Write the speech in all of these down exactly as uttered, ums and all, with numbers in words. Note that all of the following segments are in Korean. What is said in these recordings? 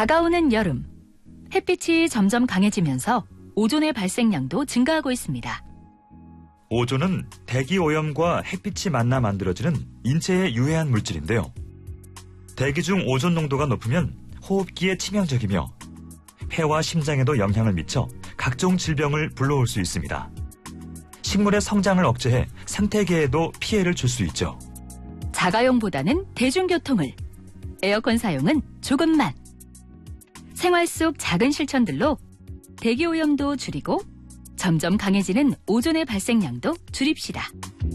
다가오는 여름, 햇빛이 점점 강해지면서 오존의 발생량도 증가하고 있습니다. 오존은 대기 오염과 햇빛이 만나 만들어지는 인체에 유해한 물질인데요. 대기 중 오존 농도가 높으면 호흡기에 치명적이며 폐와 심장에도 영향을 미쳐 각종 질병을 불러올 수 있습니다. 식물의 성장을 억제해 생태계에도 피해를 줄 수 있죠. 자가용보다는 대중교통을, 에어컨 사용은 조금만. 생활 속 작은 실천들로 대기오염도 줄이고 점점 강해지는 오존의 발생량도 줄입시다.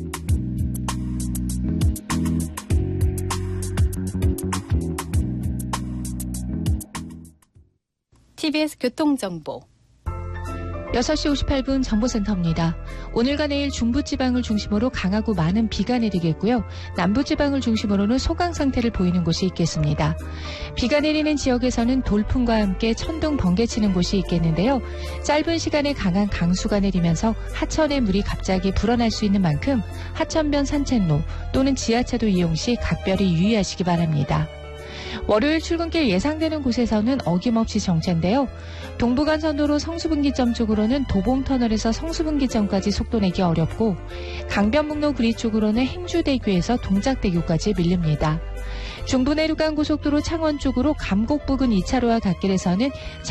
티비에스 교통정보 여섯 시 오십팔 분 정보센터입니다. 오늘과 내일 중부지방을 중심으로 강하고 많은 비가 내리겠고요. 남부지방을 중심으로는 소강 상태를 보이는 곳이 있겠습니다. 비가 내리는 지역에서는 돌풍과 함께 천둥, 번개 치는 곳이 있겠는데요. 짧은 시간에 강한 강수가 내리면서 하천의 물이 갑자기 불어날 수 있는 만큼 하천변 산책로 또는 지하차도 이용 시 각별히 유의하시기 바랍니다. 월요일 출근길 예상되는 곳에서는 어김없이 정체인데요. 동부간선도로 성수분기점 쪽으로는 도봉터널에서 성수분기점까지 속도 내기 어렵고 강변북로 구리 쪽으로는 행주대교에서 동작대교까지 밀립니다. 중부내륙간 고속도로 창원 쪽으로 감곡 부근 이 차로와 갓길에서는